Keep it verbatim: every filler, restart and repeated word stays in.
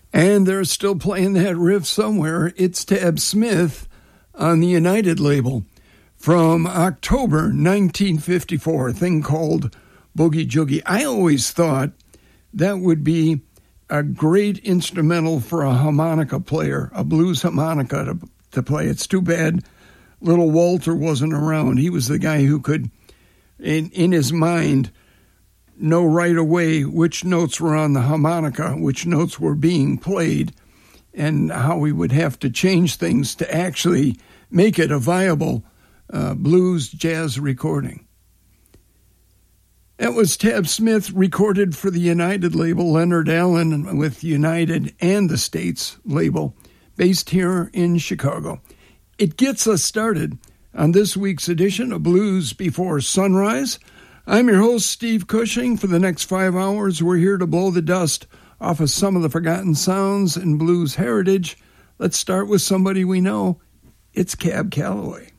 And they're still playing that riff somewhere. It's Tab Smith on the United label from October nineteen fifty-four, a thing called Boogie Joogie. I always thought that would be a great instrumental for a harmonica player, a blues harmonica to, to play. It's too bad little Walter wasn't around. He was the guy who could, in, in his mind, know right away which notes were on the harmonica, which notes were being played, and how we would have to change things to actually make it a viable uh, blues jazz recording. That was Tab Smith, recorded for the United label, Leonard Allen with United and the States label, based here in Chicago. It gets us started on this week's edition of Blues Before Sunrise. I'm your host, Steve Cushing. For the next five hours, we're here to blow the dust off of some of the forgotten sounds in blues heritage. Let's start with somebody we know. It's Cab Calloway.